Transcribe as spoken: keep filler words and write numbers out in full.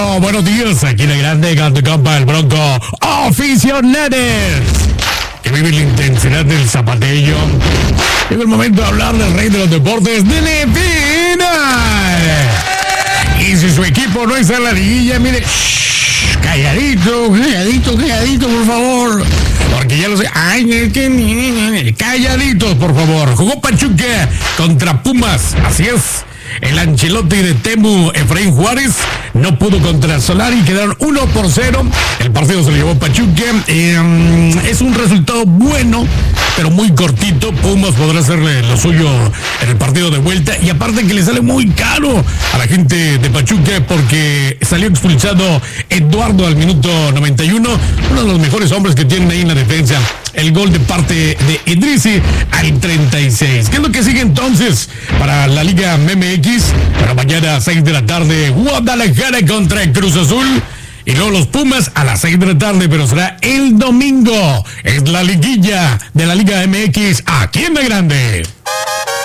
Oh, buenos días, aquí la grande Canto Campa el Bronco Aficionados, que vive la intensidad del zapatillo. Llegó el momento de hablar del rey de los deportes, de Lepina. Y si su equipo no está en la liguilla, mire, shh, calladito, calladito, calladito, por favor. Porque ya lo sé. Ay, es que calladitos, por favor. Jugó Pachuca contra Pumas, así es. El Ancelotti de Temu, Efraín Juárez, no pudo contra Solari, quedaron uno por cero. El partido se lo llevó Pachuca. Eh, es un resultado bueno, pero muy cortito. Pumas podrá hacerle lo suyo en el partido de vuelta. Y aparte que le sale muy caro a la gente de Pachuca porque salió expulsado Eduardo al minuto noventa y uno. Uno de los mejores hombres que tienen ahí en la defensa. El gol de parte de Idrissi al treinta y seis. ¿Qué es lo que sigue entonces para la Liga M X? Para mañana a seis de la tarde, Guadalajara contra Cruz Azul. Y luego los Pumas a las seis de la tarde, pero será el domingo. Es la liguilla de la Liga M X aquí en La Grande.